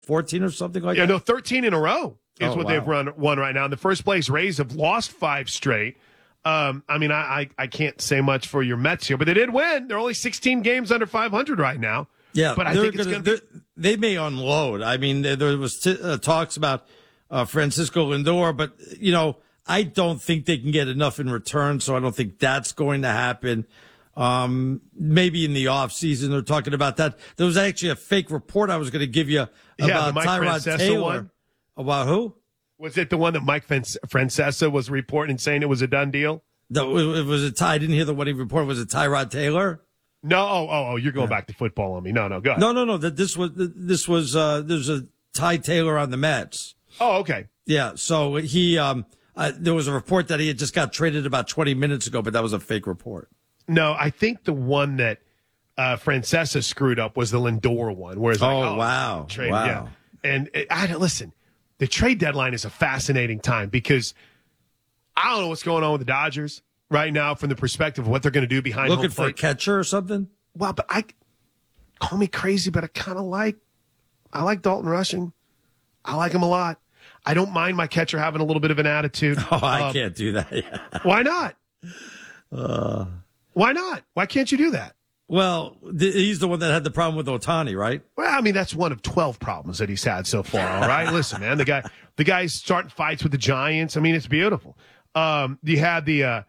14 or something like that? Yeah, no, 13 in a row is what they've won right now. In the first place, Rays have lost 5 straight. I mean, I can't say much for your Mets here, but they did win. They're only 16 games under 500 right now. Yeah, but I think it's going to be. They may unload. I mean, there was talks about Francisco Lindor, but, I don't think they can get enough in return, so I don't think that's going to happen. Maybe in the off season they're talking about that. There was actually a fake report I was going to give you about Tyrod Taylor. One. About who? Was it the one that Mike Francesa was reporting saying it was a done deal? No, it was I didn't hear the one he reported. Was it Tyrod Taylor? No. You're going back to football on me. No, go ahead. No. This was there's a Ty Taylor on the Mets. Oh, okay. Yeah. So he there was a report that he had just got traded about 20 minutes ago, but that was a fake report. No, I think the one that Francesa screwed up was the Lindor one. Whereas wow. Trade, wow. Yeah. And listen, the trade deadline is a fascinating time because I don't know what's going on with the Dodgers right now from the perspective of what they're going to do behind home plate. Looking for a catcher or something? Well, but call me crazy, but I like Dalton Rushing. I like him a lot. I don't mind my catcher having a little bit of an attitude. Oh, I can't do that. Yeah. Why not? Why not? Why can't you do that? Well, he's the one that had the problem with Ohtani, right? Well, I mean, that's one of 12 problems that he's had so far. All right, listen, man, the guy's starting fights with the Giants. I mean, it's beautiful. You had I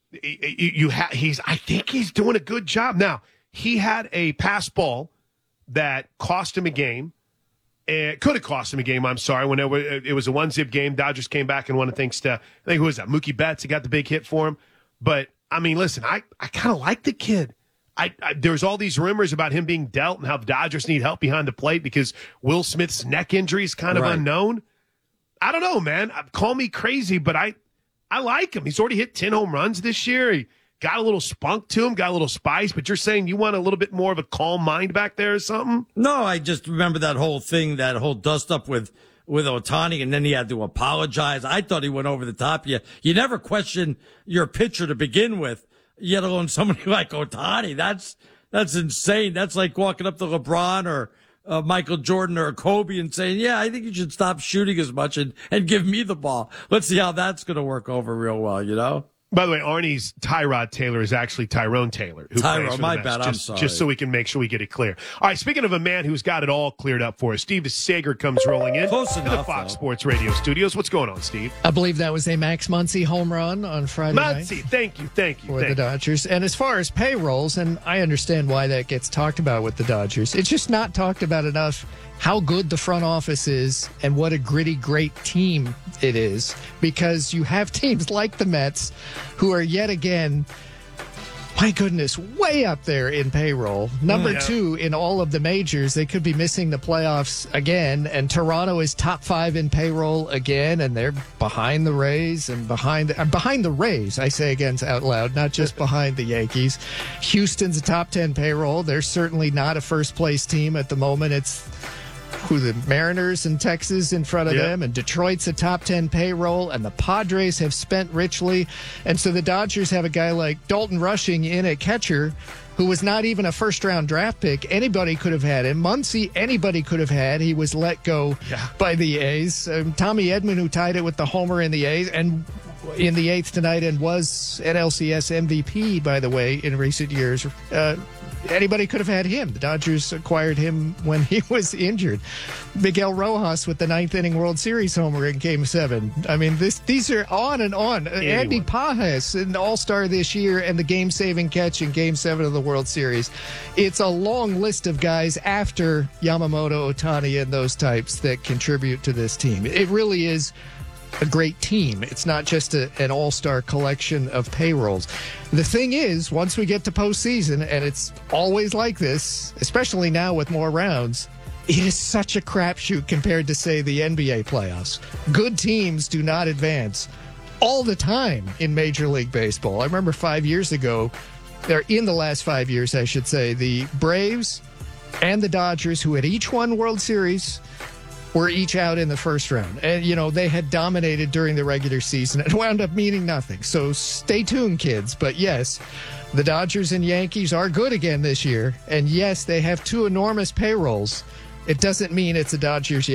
think he's doing a good job. Now, he had a pass ball that cost him a game. It could have cost him a game, I'm sorry, when it was a 1-zip game. Dodgers came back and won it thanks to, I think, who was that? Mookie Betts. He got the big hit for him. But, I mean, listen, I kind of like the kid. There's all these rumors about him being dealt and how the Dodgers need help behind the plate because Will Smith's neck injury is kind of unknown. I don't know, man. Call me crazy, but I like him. He's already hit 10 home runs this year. He got a little spunk to him, got a little spice, but you're saying you want a little bit more of a calm mind back there or something? No, I just remember that whole thing, that whole dust up with Ohtani, and then he had to apologize. I thought he went over the top. You never question your pitcher to begin with, yet alone somebody like Ohtani. That's insane. That's like walking up to LeBron or Michael Jordan or Kobe and saying, yeah, I think you should stop shooting as much and give me the ball. Let's see how that's going to work over real well, By the way, Arnie's Tyrod Taylor is actually Tyrone Taylor. Tyrone, my bad. I'm sorry. Just so we can make sure we get it clear. All right, speaking of a man who's got it all cleared up for us, Steve Sager comes rolling in. Close enough, the Fox Sports Radio studios. What's going on, Steve? I believe that was a Max Muncy home run on Friday night. Thank you. For the Dodgers. And as far as payrolls, and I understand why that gets talked about with the Dodgers, it's just not talked about enough how good the front office is and what a gritty, great team it is, because you have teams like the Mets who are yet again, my goodness, way up there in payroll. Number 2 in all of the majors. They could be missing the playoffs again, and Toronto is top 5 in payroll again, and they're behind the Rays and behind the Rays, I say again out loud, not just behind the Yankees. Houston's a top 10 payroll. They're certainly not a first-place team at the moment. It's the Mariners in Texas in front of them, and Detroit's a top 10 payroll, and the Padres have spent richly. And so the Dodgers have a guy like Dalton Rushing in at catcher who was not even a first-round draft pick. Anybody could have had him. Muncy, anybody could have had. He was let go by the A's. Tommy Edman, who tied it with the homer in the A's, and in the 8th tonight, and was NLCS MVP, by the way, in recent years. Anybody could have had him. The Dodgers acquired him when he was injured. Miguel Rojas with the 9th inning World Series homer in Game 7. I mean, these are on and on. Andy Pajas, an all-star this year, and the game-saving catch in Game 7 of the World Series. It's a long list of guys after Yamamoto, Ohtani, and those types that contribute to this team. It really is a great team. It's not just an all-star collection of payrolls. The thing is, once we get to postseason, and it's always like this, especially now with more rounds, it is such a crapshoot compared to, say, the NBA playoffs. Good teams do not advance all the time in Major League Baseball. I remember 5 years ago, or in the last 5 years, I should say, the Braves and the Dodgers, who had each won World Series, were each out in the first round. And, they had dominated during the regular season and wound up meaning nothing. So stay tuned, kids. But yes, the Dodgers and Yankees are good again this year. And yes, they have 2 enormous payrolls. It doesn't mean it's a Dodgers